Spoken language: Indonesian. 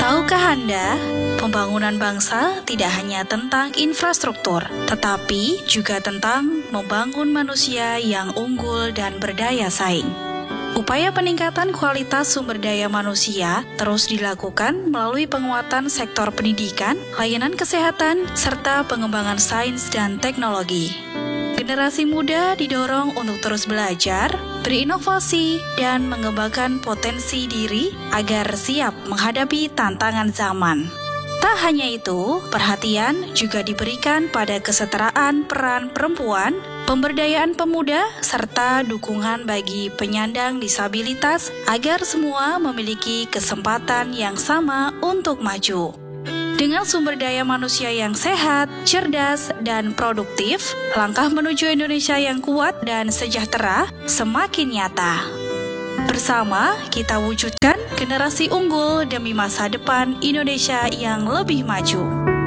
Tahukah Anda, pembangunan bangsa tidak hanya tentang infrastruktur, tetapi juga tentang membangun manusia yang unggul dan berdaya saing. Upaya peningkatan kualitas sumber daya manusia terus dilakukan melalui penguatan sektor pendidikan, layanan kesehatan, serta pengembangan sains dan teknologi. Generasi muda didorong untuk terus belajar, berinovasi, dan mengembangkan potensi diri agar siap menghadapi tantangan zaman. Tak hanya itu, perhatian juga diberikan pada kesetaraan peran perempuan, pemberdayaan pemuda, serta dukungan bagi penyandang disabilitas agar semua memiliki kesempatan yang sama untuk maju. Dengan sumber daya manusia yang sehat, cerdas, dan produktif, langkah menuju Indonesia yang kuat dan sejahtera semakin nyata. Bersama, kita wujudkan generasi unggul demi masa depan Indonesia yang lebih maju.